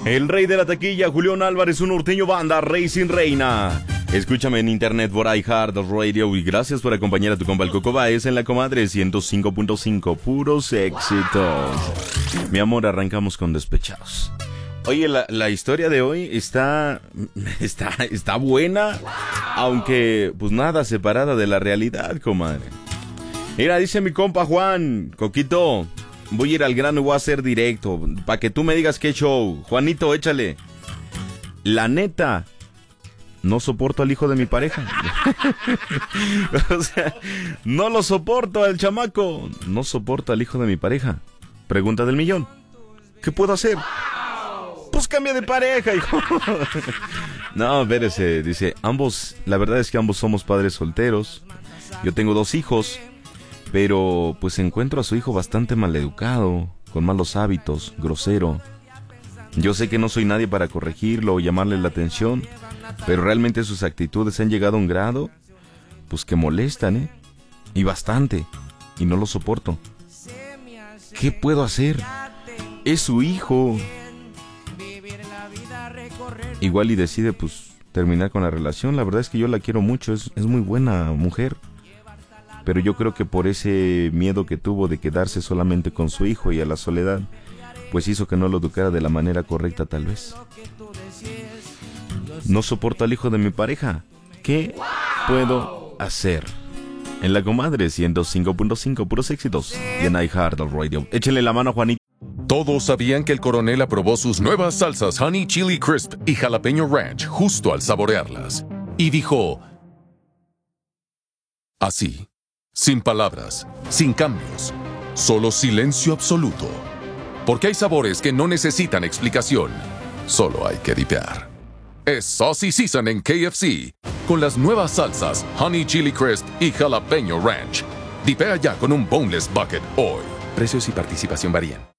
El rey de la taquilla, Julián Álvarez, un norteño banda, Rey sin reina. Escúchame en internet por iHeartRadio y gracias por acompañar a tu compa el Coco Baez en la comadre 105.5, puros éxitos. Mi amor, arrancamos con Despechados. Oye, la historia de hoy está buena, aunque pues nada separada de la realidad, comadre. Mira, dice mi compa Juan, Coquito, voy a ir al grano y voy a hacer directo, para que tú me digas qué show. Juanito, échale. La neta, no soporto al hijo de mi pareja. O sea, no lo soporto al chamaco. No soporto al hijo de mi pareja. Pregunta del millón. ¿Qué puedo hacer? Pues cambia de pareja, hijo. No, espérese, dice, la verdad es que ambos somos padres solteros. Yo tengo 2 hijos, pero pues encuentro a su hijo bastante maleducado, con malos hábitos, grosero. Yo sé que no soy nadie para corregirlo o llamarle la atención, pero realmente sus actitudes han llegado a un grado, pues que molestan, y bastante, y no lo soporto. ¿Qué puedo hacer? Es su hijo. Igual y decide pues terminar con la relación. La verdad es que yo la quiero mucho, es muy buena mujer, pero yo creo que por ese miedo que tuvo de quedarse solamente con su hijo y a la soledad, pues hizo que no lo educara de la manera correcta tal vez. No soporto al hijo de mi pareja. ¿Qué puedo hacer? En la comadre 105.5, puros éxitos, y en iHeartRadio. Échenle la mano a Juanito. Todos sabían que el coronel aprobó sus nuevas salsas Honey Chili Crisp y Jalapeño Ranch justo al saborearlas. Y dijo, así, sin palabras, sin cambios, solo silencio absoluto. Porque hay sabores que no necesitan explicación, solo hay que dipear. Es Saucy Season en KFC, con las nuevas salsas Honey Chili Crisp y Jalapeño Ranch. Dipea ya con un Boneless Bucket hoy. Precios y participación varían.